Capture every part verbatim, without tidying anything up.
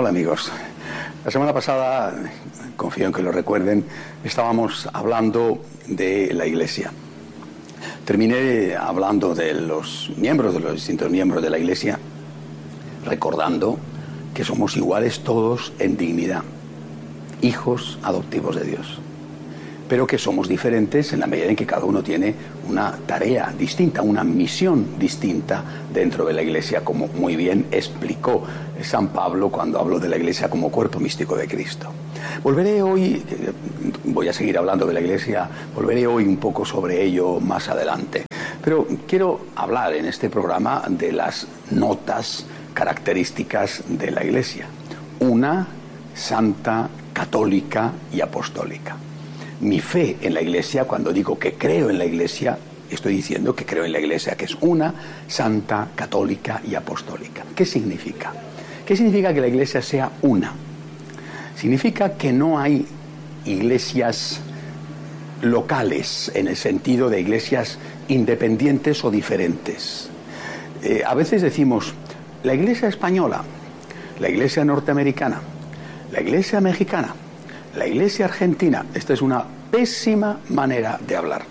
Hola amigos. La semana pasada, confío en que lo recuerden, estábamos hablando de la Iglesia. Terminé hablando de los miembros, de los distintos miembros de la Iglesia, recordando que somos iguales todos en dignidad, hijos adoptivos de Dios, pero que somos diferentes en la medida en que cada uno tiene una tarea distinta, una misión distinta dentro de la Iglesia, como muy bien explicó San Pablo cuando habló de la Iglesia como cuerpo místico de Cristo. Volveré hoy, voy a seguir hablando de la Iglesia, volveré hoy un poco sobre ello más adelante, pero quiero hablar en este programa de las notas características de la Iglesia. Una, santa, católica y apostólica. Mi fe en la Iglesia, cuando digo que creo en la Iglesia, estoy diciendo que creo en la Iglesia, que es una, santa, católica y apostólica. ¿Qué significa? ¿Qué significa que la Iglesia sea una? Significa que no hay iglesias locales, en el sentido de iglesias independientes o diferentes. Eh, a veces decimos, la Iglesia española, la Iglesia norteamericana, la Iglesia mexicana, la Iglesia argentina. Esta es una pésima manera de hablar.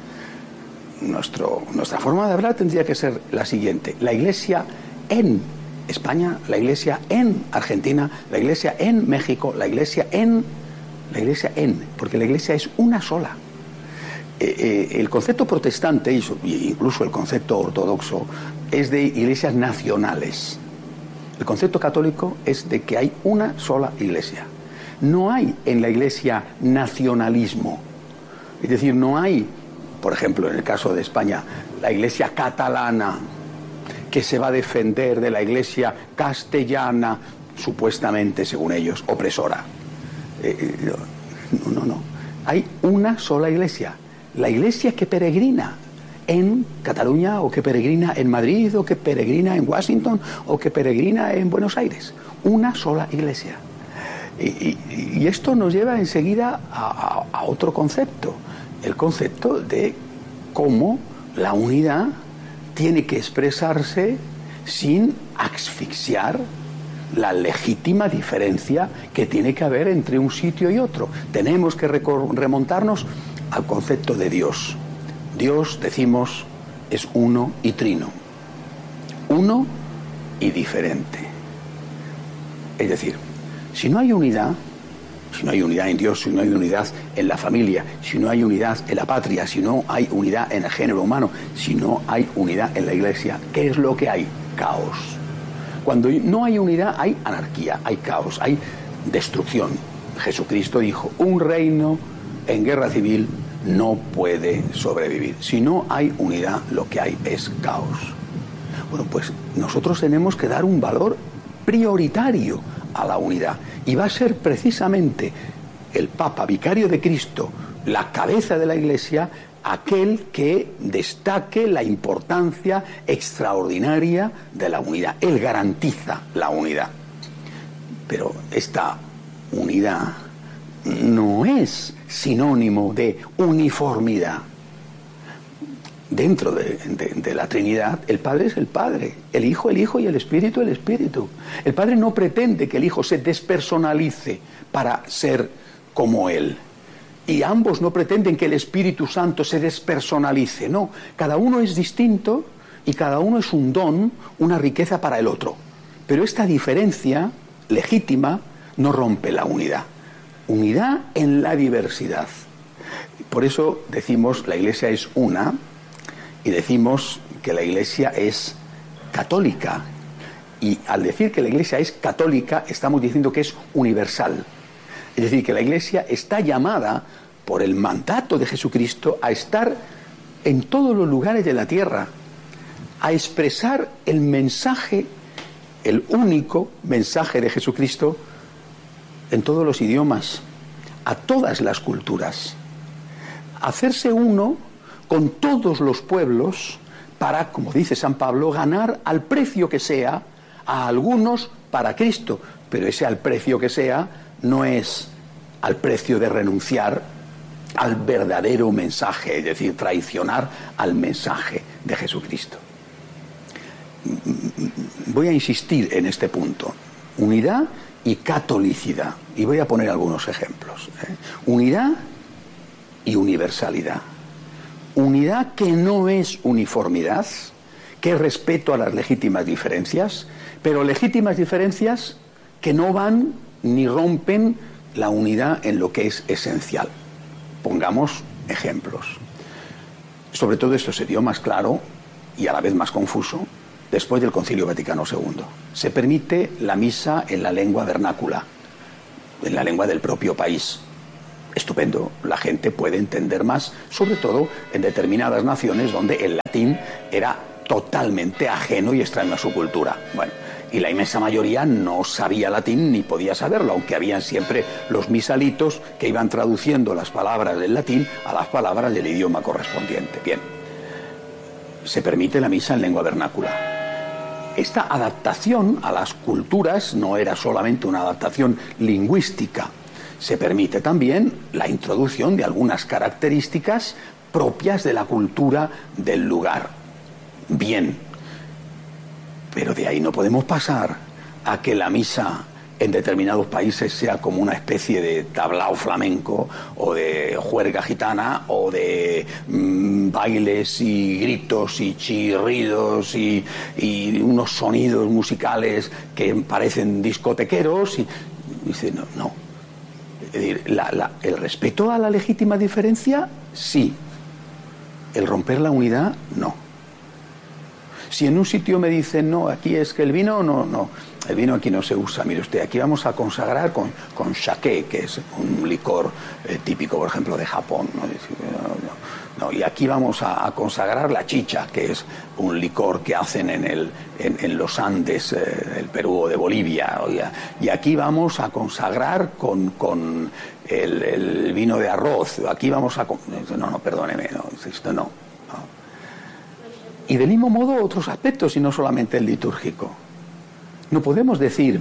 Nuestro, nuestra forma de hablar tendría que ser la siguiente: la Iglesia en España, la Iglesia en Argentina, la Iglesia en México, la Iglesia en... La Iglesia en... Porque la Iglesia es una sola. Eh, eh, el concepto protestante, y incluso el concepto ortodoxo, es de iglesias nacionales. El concepto católico es de que hay una sola Iglesia. No hay en la Iglesia nacionalismo. Es decir, no hay, por ejemplo, en el caso de España, la Iglesia catalana que se va a defender de la Iglesia castellana, supuestamente, según ellos, opresora. Eh, no, no, no. Hay una sola Iglesia. La Iglesia que peregrina en Cataluña, o que peregrina en Madrid, o que peregrina en Washington, o que peregrina en Buenos Aires. Una sola Iglesia. Y, y, y esto nos lleva enseguida a, a, a otro concepto, el concepto de cómo la unidad tiene que expresarse sin asfixiar la legítima diferencia que tiene que haber entre un sitio y otro. Tenemos que remontarnos al concepto de Dios. Dios, decimos, es uno y trino, uno y diferente. Es decir, si no hay unidad, si no hay unidad en Dios, si no hay unidad en la familia, si no hay unidad en la patria, si no hay unidad en el género humano, si no hay unidad en la Iglesia, ¿qué es lo que hay? Caos. Cuando no hay unidad, hay anarquía, hay caos, hay destrucción. Jesucristo dijo, un reino en guerra civil no puede sobrevivir. Si no hay unidad, lo que hay es caos. Bueno, pues nosotros tenemos que dar un valor prioritario a la unidad, y va a ser precisamente el Papa Vicario de Cristo, la cabeza de la Iglesia, aquel que destaque la importancia extraordinaria de la unidad. Él garantiza la unidad, pero esta unidad no es sinónimo de uniformidad. Dentro de, de, de la Trinidad, el Padre es el Padre, el Hijo el Hijo y el Espíritu el Espíritu. El Padre no pretende que el Hijo se despersonalice para ser como Él. Y ambos no pretenden que el Espíritu Santo se despersonalice. No, cada uno es distinto y cada uno es un don, una riqueza para el otro. Pero esta diferencia legítima no rompe la unidad. Unidad en la diversidad. Por eso decimos la Iglesia es una. Y decimos que la Iglesia es católica. Y al decir que la Iglesia es católica, estamos diciendo que es universal. Es decir, que la Iglesia está llamada por el mandato de Jesucristo a estar en todos los lugares de la tierra, a expresar el mensaje, el único mensaje de Jesucristo en todos los idiomas, a todas las culturas. Hacerse uno con todos los pueblos para, como dice San Pablo, ganar al precio que sea a algunos para Cristo. Pero ese al precio que sea no es al precio de renunciar al verdadero mensaje, es decir, traicionar al mensaje de Jesucristo. Voy a insistir en este punto. Unidad y catolicidad. Y voy a poner algunos ejemplos. ¿eh? Unidad y universalidad. Unidad que no es uniformidad, que es respeto a las legítimas diferencias, pero legítimas diferencias que no van ni rompen la unidad en lo que es esencial. Pongamos ejemplos. Sobre todo esto se dio más claro y a la vez más confuso después del Concilio Vaticano segundo. Se permite la misa en la lengua vernácula, en la lengua del propio país. Estupendo, la gente puede entender más, sobre todo en determinadas naciones donde el latín era totalmente ajeno y extraño a su cultura. Bueno, y la inmensa mayoría no sabía latín ni podía saberlo, aunque habían siempre los misalitos que iban traduciendo las palabras del latín a las palabras del idioma correspondiente. Bien, se permite la misa en lengua vernácula. Esta adaptación a las culturas no era solamente una adaptación lingüística, se permite también la introducción de algunas características propias de la cultura del lugar. Bien, pero de ahí no podemos pasar a que la misa en determinados países sea como una especie de tablao flamenco o de juerga gitana o de mmm, bailes y gritos y chirridos y, y unos sonidos musicales que parecen discotequeros. Y dice, no, no. Es decir, la, la, el respeto a la legítima diferencia, sí. El romper la unidad, no. Si en un sitio me dicen, no, aquí es que el vino, no, no, el vino aquí no se usa. Mire usted, aquí vamos a consagrar con, con sake, que es un licor eh, típico, por ejemplo, de Japón, ¿no? No, y aquí vamos a, a consagrar la chicha, que es un licor que hacen en, el, en, en los Andes eh, del Perú o de Bolivia. Oiga, y aquí vamos a consagrar con, con el, el vino de arroz. Aquí vamos a... No, no, perdóneme, no, esto no, no. Y del mismo modo otros aspectos, y no solamente el litúrgico. No podemos decir,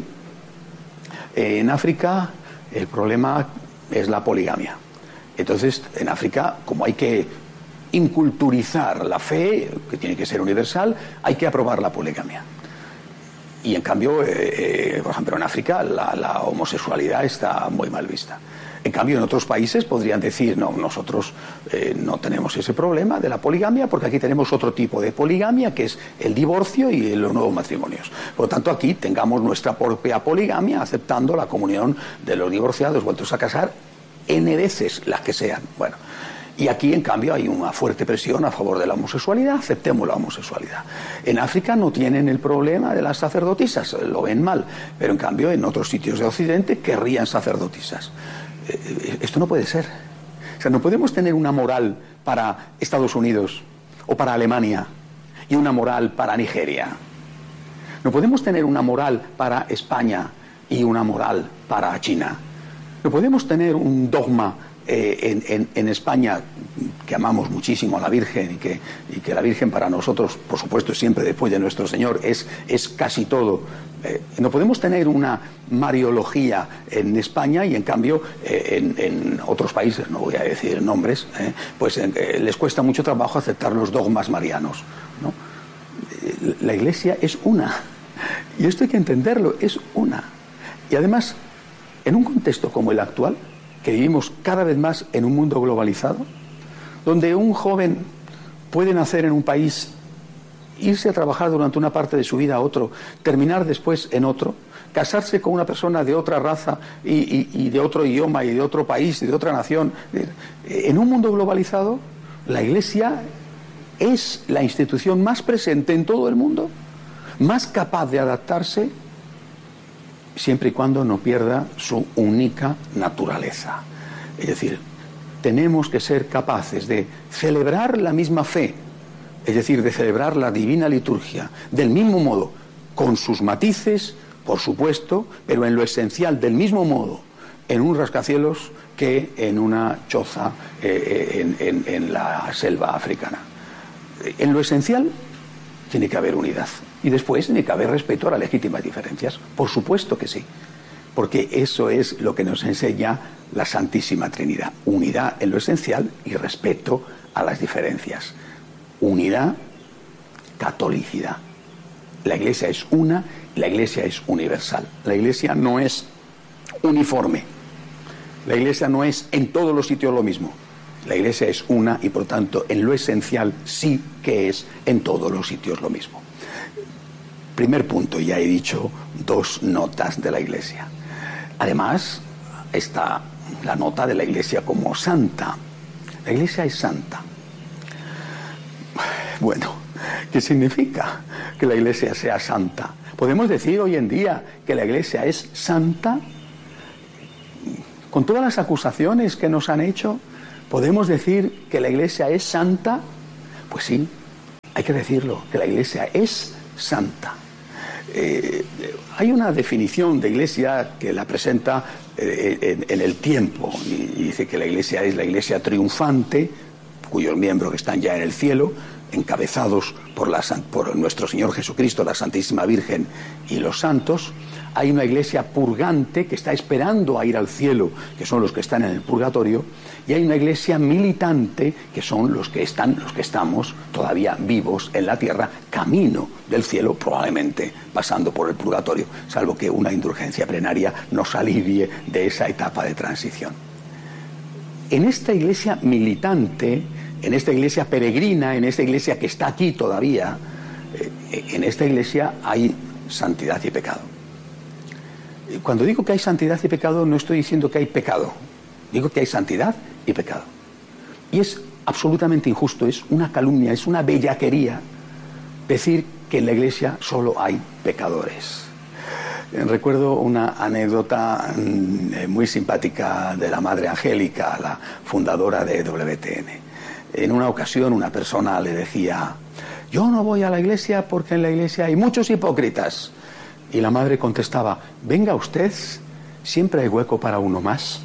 eh, en África el problema es la poligamia. Entonces, en África, como hay que inculturizar la fe, que tiene que ser universal, hay que aprobar la poligamia. Y en cambio, eh, eh, por ejemplo, en África la, la homosexualidad está muy mal vista. En cambio, en otros países podrían decir, no, nosotros eh, no tenemos ese problema de la poligamia porque aquí tenemos otro tipo de poligamia, que es el divorcio y los nuevos matrimonios. Por lo tanto, aquí tengamos nuestra propia poligamia, aceptando la comunión de los divorciados vueltos a casar N veces, las que sean. Bueno, y aquí, en cambio, hay una fuerte presión a favor de la homosexualidad, aceptemos la homosexualidad. En África no tienen el problema de las sacerdotisas, lo ven mal, pero en cambio en otros sitios de Occidente querrían sacerdotisas. Esto no puede ser. O sea, no podemos tener una moral para Estados Unidos o para Alemania y una moral para Nigeria. No podemos tener una moral para España y una moral para China. No podemos tener un dogma eh, en, en, en España, que amamos muchísimo a la Virgen y que, y que la Virgen para nosotros, por supuesto, siempre después de nuestro Señor, es, es casi todo. Eh, no podemos tener una mariología en España y en cambio eh, en, en otros países, no voy a decir nombres, eh, pues eh, les cuesta mucho trabajo aceptar los dogmas marianos, ¿no? Eh, la Iglesia es una, y esto hay que entenderlo, es una. Y además, en un contexto como el actual, que vivimos cada vez más en un mundo globalizado, donde un joven puede nacer en un país, irse a trabajar durante una parte de su vida a otro, terminar después en otro, casarse con una persona de otra raza y, y, y de otro idioma y de otro país y de otra nación. En un mundo globalizado, la Iglesia es la institución más presente en todo el mundo, más capaz de adaptarse, siempre y cuando no pierda su única naturaleza. Es decir, tenemos que ser capaces de celebrar la misma fe, es decir, de celebrar la divina liturgia, del mismo modo, con sus matices, por supuesto, pero en lo esencial del mismo modo, en un rascacielos que en una choza eh, en, en, en la selva africana. En lo esencial tiene que haber unidad. Y después tiene que haber respeto a las legítimas diferencias. Por supuesto que sí. Porque eso es lo que nos enseña la Santísima Trinidad. Unidad en lo esencial y respeto a las diferencias. Unidad, catolicidad. La Iglesia es una, la Iglesia es universal. La Iglesia no es uniforme. La Iglesia no es en todos los sitios lo mismo. La Iglesia es una y, por tanto, en lo esencial sí que es en todos los sitios lo mismo. Primer punto, ya he dicho dos notas de la Iglesia. Además, está la nota de la Iglesia como santa. La Iglesia es santa. Bueno, ¿qué significa que la Iglesia sea santa? ¿Podemos decir hoy en día que la Iglesia es santa? Con todas las acusaciones que nos han hecho, ¿podemos decir que la Iglesia es santa? Pues sí, hay que decirlo, que la Iglesia es santa. Eh, hay una definición de Iglesia que la presenta eh, en, en el tiempo, y dice que la Iglesia es la Iglesia triunfante, cuyos miembros están ya en el cielo, encabezados por, la, por nuestro Señor Jesucristo, la Santísima Virgen y los santos. Hay una iglesia purgante que está esperando a ir al cielo, que son los que están en el purgatorio, y hay una iglesia militante, que son los que están, los que estamos todavía vivos en la tierra, camino del cielo, probablemente pasando por el purgatorio, salvo que una indulgencia plenaria nos alivie de esa etapa de transición. En esta iglesia militante, en esta iglesia peregrina, en esta iglesia que está aquí todavía, eh, en esta iglesia hay santidad y pecado. Cuando digo que hay santidad y pecado, no estoy diciendo que hay pecado. Digo que hay santidad y pecado. Y es absolutamente injusto, es una calumnia, es una bellaquería decir que en la iglesia solo hay pecadores. Recuerdo una anécdota muy simpática de la Madre Angélica, la fundadora de W T N. En una ocasión una persona le decía: yo no voy a la iglesia porque en la iglesia hay muchos hipócritas. Y la madre contestaba: venga usted, siempre hay hueco para uno más.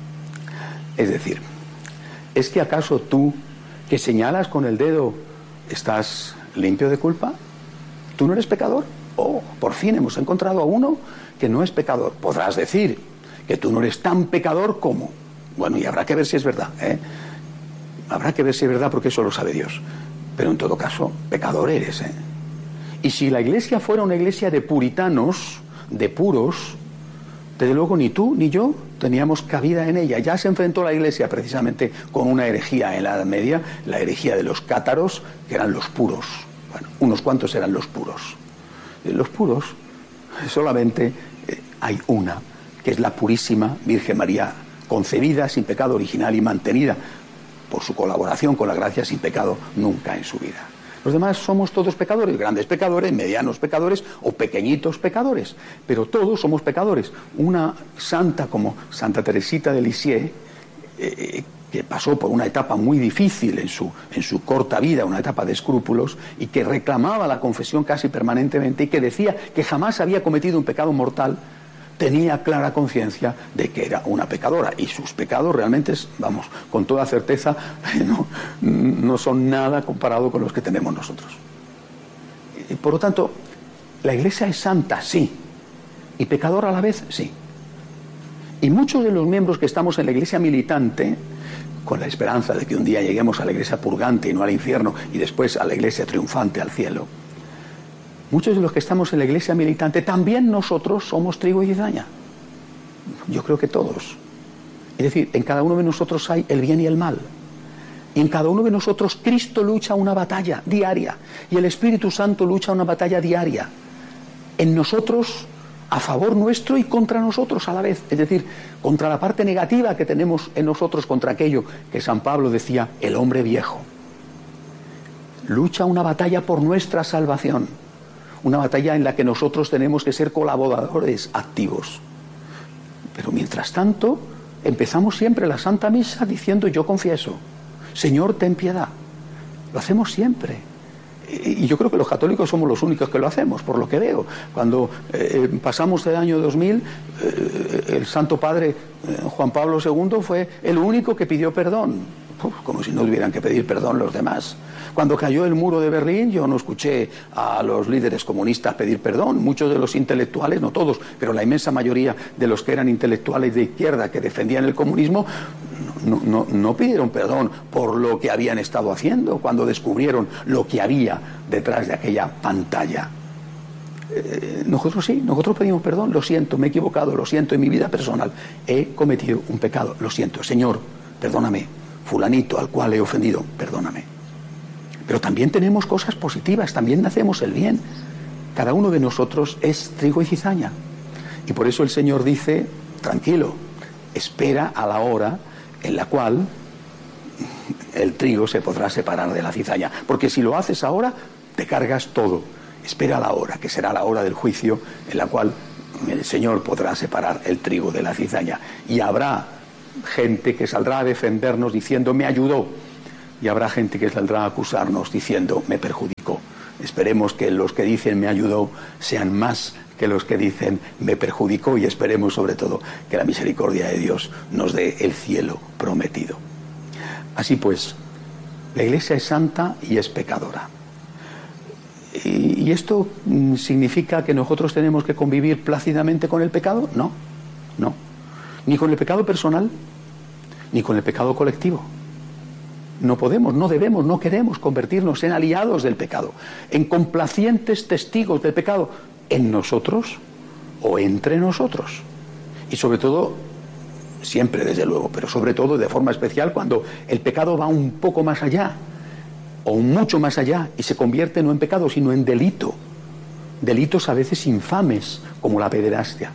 Es decir, ¿es que acaso tú, que señalas con el dedo, estás limpio de culpa? ¿Tú no eres pecador? Oh, por fin hemos encontrado a uno que no es pecador. Podrás decir que tú no eres tan pecador como. Bueno, y habrá que ver si es verdad, ¿eh? Habrá que ver si es verdad, porque eso lo sabe Dios. Pero en todo caso, pecador eres, ¿eh? Y si la iglesia fuera una iglesia de puritanos, de puros, desde luego ni tú ni yo teníamos cabida en ella. Ya se enfrentó la iglesia precisamente con una herejía en la Edad Media, la herejía de los cátaros, que eran los puros. Bueno, unos cuantos eran los puros. Los puros, solamente eh, hay una, que es la purísima Virgen María, concebida sin pecado original y mantenida por su colaboración con la gracia sin pecado nunca en su vida. Los demás somos todos pecadores, grandes pecadores, medianos pecadores o pequeñitos pecadores, pero todos somos pecadores. Una santa como Santa Teresita de Lisieux, eh, que pasó por una etapa muy difícil en su, en su corta vida, una etapa de escrúpulos, y que reclamaba la confesión casi permanentemente y que decía que jamás había cometido un pecado mortal, tenía clara conciencia de que era una pecadora, y sus pecados realmente, vamos, con toda certeza, no, no son nada comparado con los que tenemos nosotros. Y por lo tanto, la iglesia es santa, sí, y pecadora a la vez, sí. Y muchos de los miembros que estamos en la iglesia militante, con la esperanza de que un día lleguemos a la iglesia purgante y no al infierno, y después a la iglesia triunfante al cielo, muchos de los que estamos en la iglesia militante, también nosotros somos trigo y cizaña. Yo creo que todos. Es decir, en cada uno de nosotros hay el bien y el mal. Y en cada uno de nosotros Cristo lucha una batalla diaria. Y el Espíritu Santo lucha una batalla diaria. En nosotros, a favor nuestro y contra nosotros a la vez. Es decir, contra la parte negativa que tenemos en nosotros, contra aquello que San Pablo decía, el hombre viejo. Lucha una batalla por nuestra salvación. Una batalla en la que nosotros tenemos que ser colaboradores activos. Pero mientras tanto, empezamos siempre la Santa Misa diciendo: yo confieso, Señor, ten piedad. Lo hacemos siempre. Y yo creo que los católicos somos los únicos que lo hacemos, por lo que veo. Cuando eh, pasamos el año dos mil, eh, el Santo Padre eh, Juan Pablo segundo fue el único que pidió perdón. Uf, como si no tuvieran que pedir perdón los demás. Cuando cayó el muro de Berlín, yo no escuché a los líderes comunistas pedir perdón. Muchos de los intelectuales, no todos, pero la inmensa mayoría de los que eran intelectuales de izquierda que defendían el comunismo, no, no, no pidieron perdón por lo que habían estado haciendo cuando descubrieron lo que había detrás de aquella pantalla. Eh, nosotros sí, nosotros pedimos perdón, lo siento, me he equivocado, lo siento en mi vida personal, he cometido un pecado, lo siento, Señor, perdóname, fulanito al cual he ofendido, perdóname. Pero también tenemos cosas positivas, también hacemos el bien. Cada uno de nosotros es trigo y cizaña. Y por eso el Señor dice, tranquilo, espera a la hora en la cual el trigo se podrá separar de la cizaña. Porque si lo haces ahora, te cargas todo. Espera a la hora, que será la hora del juicio, en la cual el Señor podrá separar el trigo de la cizaña. Y habrá gente que saldrá a defendernos diciendo, me ayudó. Y habrá gente que saldrá a acusarnos diciendo, me perjudicó. Esperemos que los que dicen me ayudó sean más que los que dicen me perjudicó, y esperemos sobre todo que la misericordia de Dios nos dé el cielo prometido. Así pues, la Iglesia es santa y es pecadora. ¿Y, y esto mm, significa que nosotros tenemos que convivir plácidamente con el pecado? No, no. Ni con el pecado personal, ni con el pecado colectivo. No podemos, no debemos, no queremos convertirnos en aliados del pecado, en complacientes testigos del pecado, en nosotros o entre nosotros. Y sobre todo, siempre desde luego, pero sobre todo de forma especial cuando el pecado va un poco más allá, o mucho más allá, y se convierte no en pecado, sino en delito. Delitos a veces infames, como la pederastia.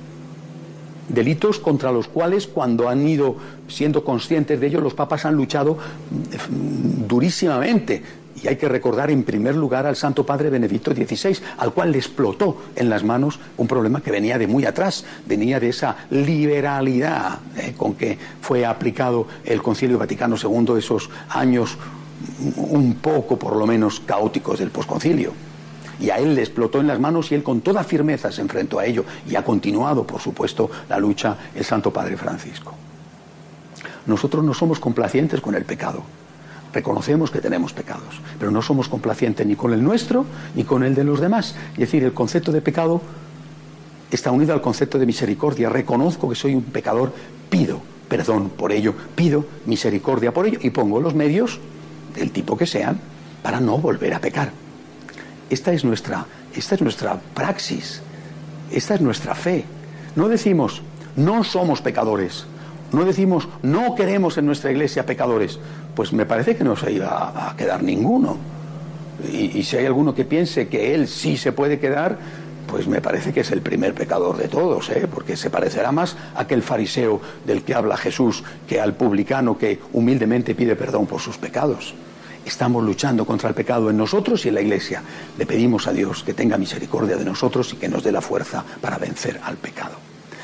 Delitos contra los cuales, cuando han ido siendo conscientes de ello, los papas han luchado durísimamente. Y hay que recordar en primer lugar al Santo Padre Benedicto dieciséis, al cual le explotó en las manos un problema que venía de muy atrás, venía de esa liberalidad eh, con que fue aplicado el Concilio Vaticano segundo, esos años un poco, por lo menos, caóticos del posconcilio. Y a él le explotó en las manos y él con toda firmeza se enfrentó a ello, y ha continuado, por supuesto, la lucha el Santo Padre Francisco. Nosotros no somos complacientes con el pecado, reconocemos que tenemos pecados, pero no somos complacientes ni con el nuestro ni con el de los demás. Es decir, el concepto de pecado está unido al concepto de misericordia. Reconozco que soy un pecador, pido perdón por ello, pido misericordia por ello y pongo los medios, del tipo que sean, para no volver a pecar. Esta es nuestra, esta es nuestra praxis, esta es nuestra fe. No decimos, no somos pecadores, no decimos, no queremos en nuestra iglesia pecadores. Pues me parece que no se iba a quedar ninguno. Y, y si hay alguno que piense que él sí se puede quedar, pues me parece que es el primer pecador de todos, ¿eh? Porque se parecerá más a aquel fariseo del que habla Jesús que al publicano que humildemente pide perdón por sus pecados. Estamos luchando contra el pecado en nosotros y en la Iglesia. Le pedimos a Dios que tenga misericordia de nosotros y que nos dé la fuerza para vencer al pecado.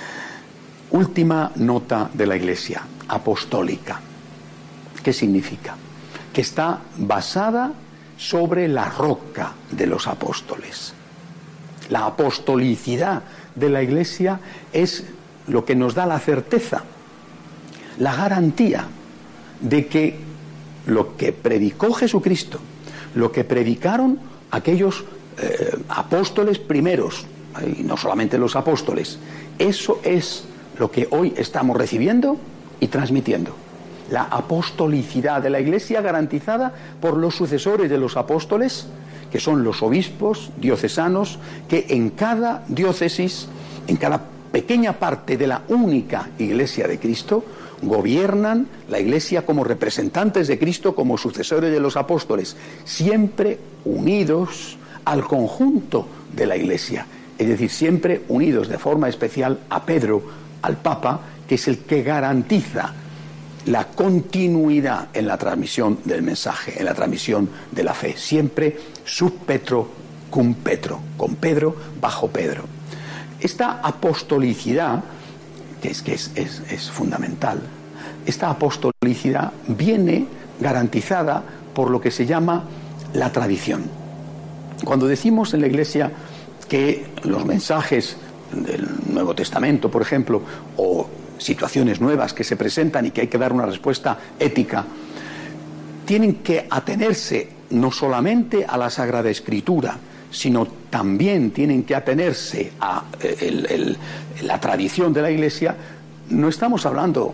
Última nota de la Iglesia, apostólica. ¿Qué significa? Que está basada sobre la roca de los apóstoles. La apostolicidad de la Iglesia es lo que nos da la certeza, la garantía de que lo que predicó Jesucristo, lo que predicaron aquellos eh, apóstoles primeros, y no solamente los apóstoles, eso es lo que hoy estamos recibiendo y transmitiendo. La apostolicidad de la Iglesia garantizada por los sucesores de los apóstoles, que son los obispos diocesanos, que en cada diócesis, en cada pequeña parte de la única Iglesia de Cristo, gobiernan la Iglesia como representantes de Cristo, como sucesores de los apóstoles, siempre unidos al conjunto de la Iglesia, es decir, siempre unidos de forma especial a Pedro, al Papa, que es el que garantiza la continuidad en la transmisión del mensaje, en la transmisión de la fe, siempre sub Petro cum Petro, con Pedro bajo Pedro. Esta apostolicidad, que es, que es, es, es fundamental, esta apostolicidad viene garantizada por lo que se llama la tradición. Cuando decimos en la Iglesia que los mensajes del Nuevo Testamento, por ejemplo, o situaciones nuevas que se presentan y que hay que dar una respuesta ética, tienen que atenerse no solamente a la Sagrada Escritura, sino también tienen que atenerse a el, el, la tradición de la Iglesia, no estamos hablando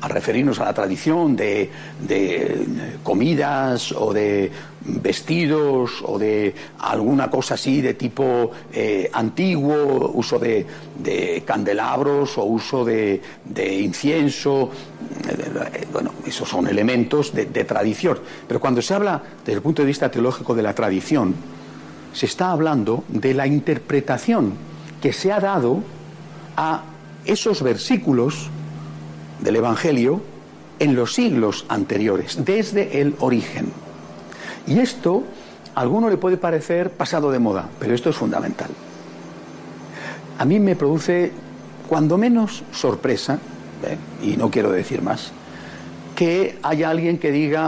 al referirnos a la tradición de, de comidas o de vestidos o de alguna cosa así de tipo eh, antiguo, uso de, de candelabros o uso de, de incienso, eh, bueno, esos son elementos de, de tradición. Pero cuando se habla desde el punto de vista teológico de la tradición, se está hablando de la interpretación que se ha dado a esos versículos del Evangelio en los siglos anteriores, desde el origen. Y esto a alguno le puede parecer pasado de moda, pero esto es fundamental. A mí me produce, cuando menos, sorpresa, ¿eh? y no quiero decir más, que haya alguien que diga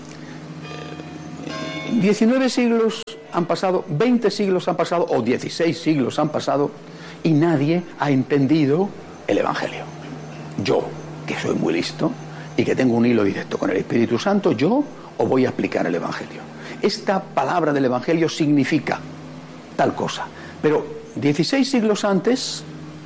diecinueve siglos han pasado, veinte siglos han pasado, o dieciséis siglos han pasado, y nadie ha entendido el Evangelio. Yo, que soy muy listo y que tengo un hilo directo con el Espíritu Santo, yo os voy a explicar el Evangelio. Esta palabra del Evangelio significa tal cosa, pero dieciséis siglos antes,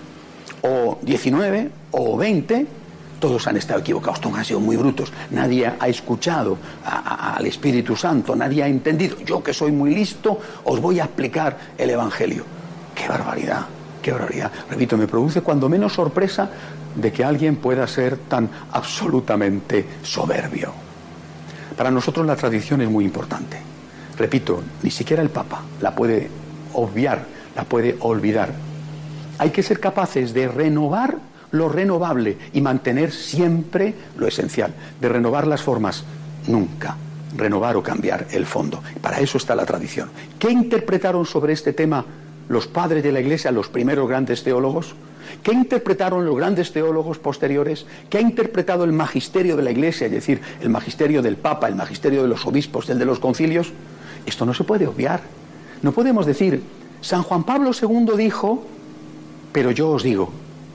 o diecinueve, o veinte, todos han estado equivocados, todos han sido muy brutos, nadie ha escuchado a, a, al Espíritu Santo, nadie ha entendido. Yo, que soy muy listo, os voy a explicar el Evangelio. ¡Qué barbaridad! ¡Qué barbaridad! Repito, me produce cuando menos sorpresa de que alguien pueda ser tan absolutamente soberbio. Para nosotros la tradición es muy importante. Repito, ni siquiera el Papa la puede obviar, la puede olvidar. Hay que ser capaces de renovar lo renovable y mantener siempre lo esencial. De renovar las formas, nunca renovar o cambiar el fondo. Para eso está la tradición. ¿Qué interpretaron sobre este tema los padres de la Iglesia, los primeros grandes teólogos? ¿Qué interpretaron los grandes teólogos posteriores? ¿Qué ha interpretado el magisterio de la Iglesia, es decir, el magisterio del Papa, el magisterio de los obispos, el de los concilios? Esto no se puede obviar. No podemos decir, San Juan Pablo segundo dijo, pero yo os digo.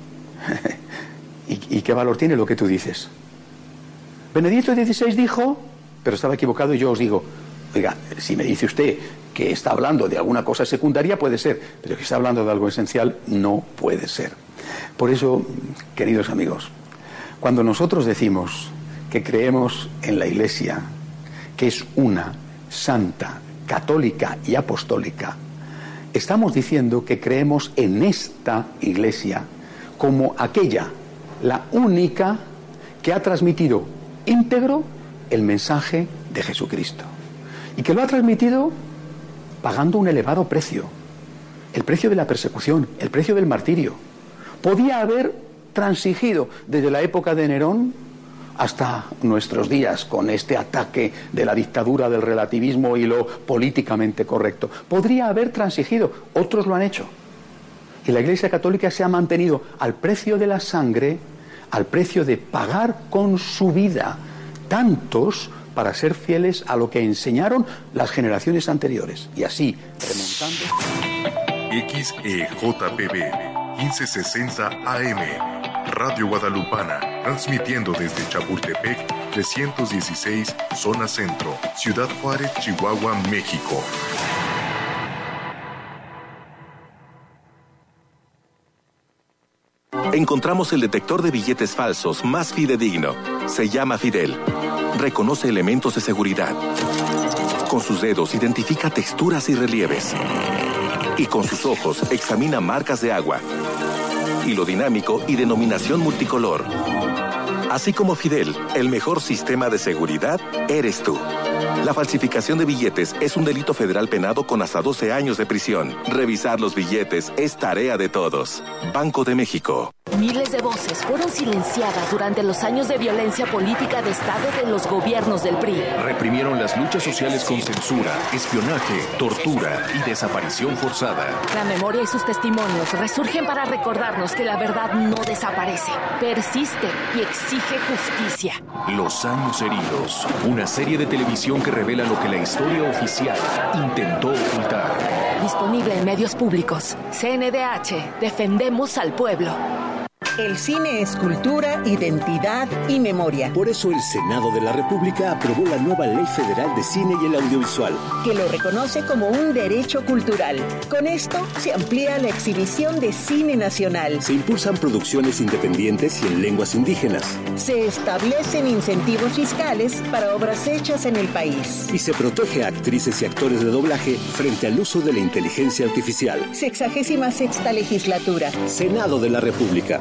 ¿Y, ¿Y qué valor tiene lo que tú dices? Benedicto dieciséis dijo, pero estaba equivocado y yo os digo. Oiga, si me dice usted que está hablando de alguna cosa secundaria, puede ser, pero que está hablando de algo esencial, no puede ser. Por eso, queridos amigos, cuando nosotros decimos que creemos en la Iglesia, que es una, santa, católica y apostólica, estamos diciendo que creemos en esta Iglesia como aquella, la única, que ha transmitido íntegro el mensaje de Jesucristo. Y que lo ha transmitido pagando un elevado precio, el precio de la persecución, el precio del martirio. Podía haber transigido desde la época de Nerón hasta nuestros días con este ataque de la dictadura del relativismo y lo políticamente correcto. Podría haber transigido, otros lo han hecho. Y la Iglesia Católica se ha mantenido al precio de la sangre, al precio de pagar con su vida tantos para ser fieles a lo que enseñaron las generaciones anteriores. Y así, remontando... X E J P B quince sesenta A M, Radio Guadalupana, transmitiendo desde Chapultepec, trescientos dieciséis, Zona Centro, Ciudad Juárez, Chihuahua, México. Encontramos el detector de billetes falsos más fidedigno. Se llama Fidel. Reconoce elementos de seguridad. Con sus dedos identifica texturas y relieves. Y con sus ojos examina marcas de agua, hilo dinámico y denominación multicolor. Así como Fidel, el mejor sistema de seguridad eres tú. La falsificación de billetes es un delito federal penado con hasta doce años de prisión. Revisar los billetes es tarea de todos. Banco de México. Miles de voces fueron silenciadas durante los años de violencia política de Estado de los gobiernos del P R I. Reprimieron las luchas sociales con censura, espionaje, tortura y desaparición forzada. La memoria y sus testimonios resurgen para recordarnos que la verdad no desaparece, persiste y exige justicia. Los años heridos, una serie de televisión que revela lo que la historia oficial intentó ocultar. Disponible en medios públicos. C N D H, defendemos al pueblo. El cine es cultura, identidad y memoria. Por eso el Senado de la República aprobó la nueva Ley Federal de Cine y el Audiovisual, que lo reconoce como un derecho cultural. Con esto se amplía la exhibición de cine nacional. Se impulsan producciones independientes y en lenguas indígenas. Se establecen incentivos fiscales para obras hechas en el país. Y se protege a actrices y actores de doblaje frente al uso de la inteligencia artificial. Sexagésima sexta legislatura. Senado de la República.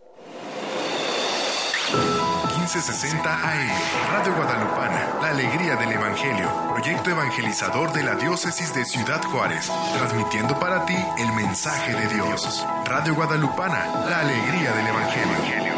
quince sesenta A M, Radio Guadalupana, la alegría del Evangelio, proyecto evangelizador de la diócesis de Ciudad Juárez, transmitiendo para ti el mensaje de Dios. Radio Guadalupana, la alegría del Evangelio.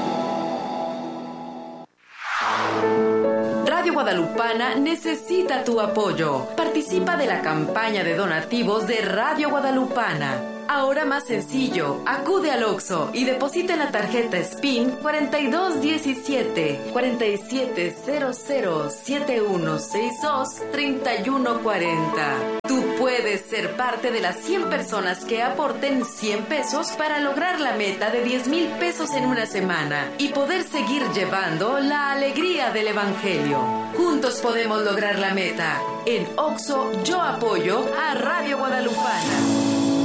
Radio Guadalupana necesita tu apoyo. Participa de la campaña de donativos de Radio Guadalupana. Ahora más sencillo, acude al Oxxo y deposita en la tarjeta S P I N cuarenta y dos diecisiete, cuarenta y siete cero cero, siete uno seis dos, treinta y uno cuarenta. Tú puedes ser parte de las cien personas que aporten cien pesos para lograr la meta de diez mil pesos en una semana y poder seguir llevando la alegría del Evangelio. Juntos podemos lograr la meta. En Oxxo yo apoyo a Radio Guadalupana.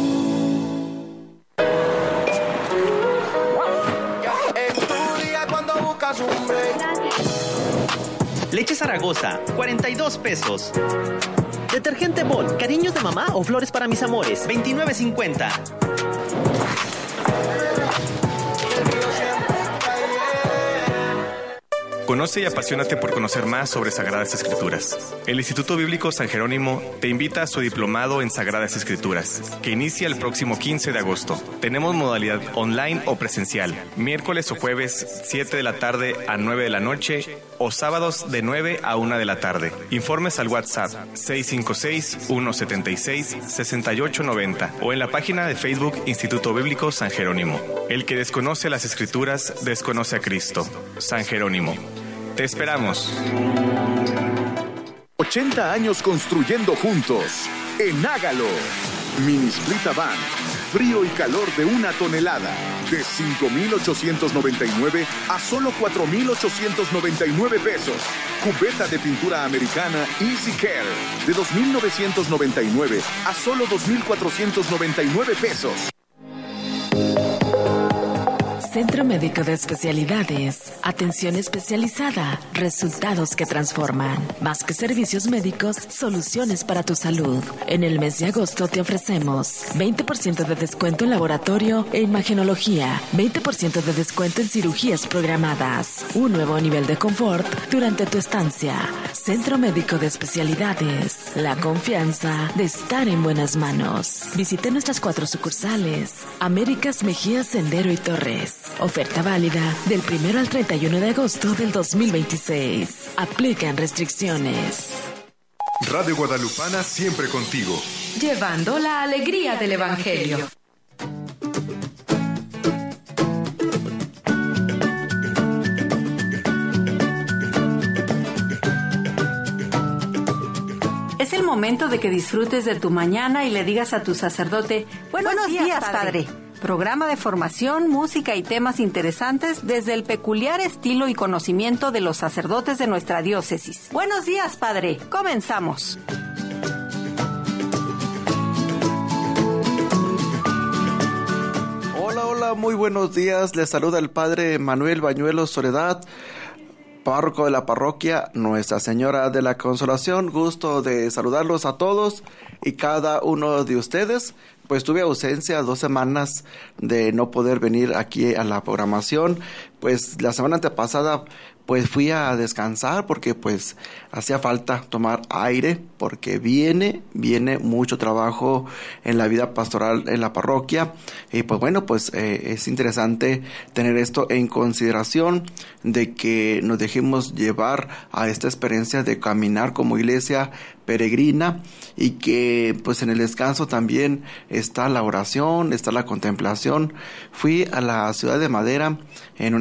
Leche Zaragoza, cuarenta y dos pesos. Detergente Bol, cariños de mamá o flores para mis amores, veintinueve cincuenta. Conoce y apasionate por conocer más sobre Sagradas Escrituras. El Instituto Bíblico San Jerónimo te invita a su diplomado en Sagradas Escrituras, que inicia el próximo quince de agosto. Tenemos modalidad online o presencial, miércoles o jueves siete de la tarde a nueve de la noche o sábados de nueve a una de la tarde. Informes al WhatsApp seis cinco seis, uno siete seis, seis ocho nueve cero o en la página de Facebook Instituto Bíblico San Jerónimo. El que desconoce las Escrituras desconoce a Cristo. San Jerónimo. Te esperamos. ochenta años construyendo juntos. En Hágalo. Mini Split Avant. Frío y calor de una tonelada. De cinco mil ochocientos noventa y nueve a solo cuatro mil ochocientos noventa y nueve pesos. Cubeta de pintura americana Easy Care. De dos mil novecientos noventa y nueve a solo dos mil cuatrocientos noventa y nueve pesos. Centro Médico de Especialidades. Atención especializada. Resultados que transforman. Más que servicios médicos, soluciones para tu salud. En el mes de agosto te ofrecemos veinte por ciento de descuento en laboratorio e imagenología. veinte por ciento de descuento en cirugías programadas. Un nuevo nivel de confort durante tu estancia. Centro Médico de Especialidades. La confianza de estar en buenas manos. Visite nuestras cuatro sucursales. Américas, Mejía, Sendero y Torres. Oferta válida del primero al treinta y uno de agosto del dos mil veintiséis. Aplican restricciones. Radio Guadalupana siempre contigo. Llevando la alegría del Evangelio. Es el momento de que disfrutes de tu mañana y le digas a tu sacerdote, buenos, buenos días, días, padre. padre. Programa de formación, música y temas interesantes desde el peculiar estilo y conocimiento de los sacerdotes de nuestra diócesis. Buenos días, padre. Comenzamos. Hola, hola, muy buenos días. Les saluda el padre Manuel Bañuelos Soledad, párroco de la parroquia Nuestra Señora de la Consolación. Gusto de saludarlos a todos y cada uno de ustedes. Pues tuve ausencia dos semanas de no poder venir aquí a la programación. Pues la semana antepasada pues fui a descansar porque pues hacía falta tomar aire porque viene, viene mucho trabajo en la vida pastoral en la parroquia. Y pues bueno, pues eh, es interesante tener esto en consideración de que nos dejemos llevar a esta experiencia de caminar como iglesia peregrina y que pues en el descanso también está la oración, está la contemplación. Fui a la ciudad de Madera en una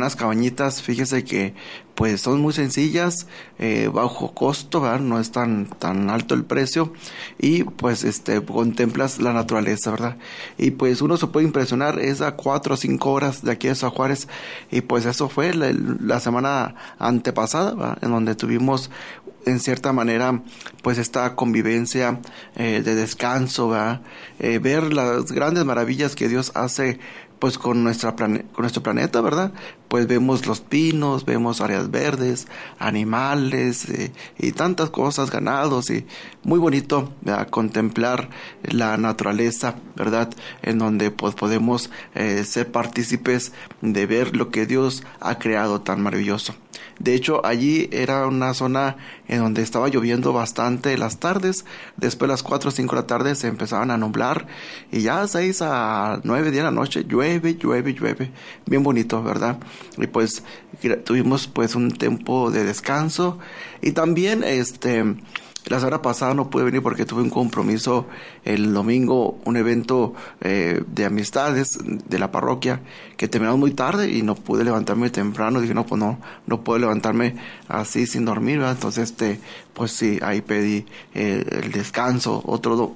unas cabañitas, fíjese que pues son muy sencillas, eh, bajo costo, ¿verdad? No es tan tan alto el precio y pues este contemplas la naturaleza, ¿verdad? Y pues uno se puede impresionar, es a cuatro o cinco horas de aquí de Ciudad Juárez, y pues eso fue la, la semana antepasada, ¿verdad? En donde tuvimos en cierta manera pues esta convivencia eh, de descanso, ¿verdad? Eh, ver las grandes maravillas que Dios hace pues con nuestra plane- con nuestro planeta, ¿verdad? Pues vemos los pinos, vemos áreas verdes, animales eh, y tantas cosas, ganados, y muy bonito, ¿verdad? Contemplar la naturaleza, ¿verdad? En donde pues podemos eh, ser partícipes de ver lo que Dios ha creado tan maravilloso. De hecho, allí era una zona en donde estaba lloviendo bastante las tardes. Después de las cuatro o cinco de la tarde se empezaban a nublar. Y ya a seis a nueve de la noche llueve, llueve, llueve. Bien bonito, ¿verdad? Y pues tuvimos pues un tiempo de descanso. Y también este... la semana pasada no pude venir porque tuve un compromiso el domingo, un evento eh, de amistades de la parroquia que terminamos muy tarde y no pude levantarme temprano. Dije, no, pues no, no puedo levantarme así sin dormir, ¿verdad? Entonces, este, pues sí, ahí pedí eh, el descanso, otro,